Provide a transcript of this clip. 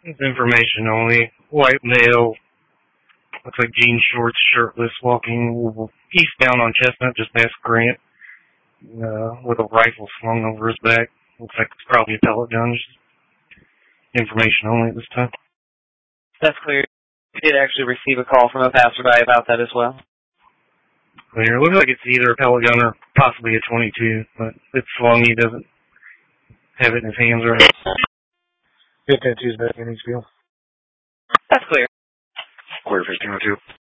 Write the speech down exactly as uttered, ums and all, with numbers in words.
It's information only. White male, looks like jean shorts, shirtless, walking eastbound on Chestnut, just past Grant, uh, with a rifle slung over his back. Looks like it's probably a pellet gun. Just information only at this time. That's clear. We did actually receive a call from a passerby about that as well. Clear. It looks like it's either a pellet gun or possibly a twenty-two, but it's slung. He doesn't have it in his hands right now. fifteen two's back in Eastville. That's clear. Clear fifteen oh two.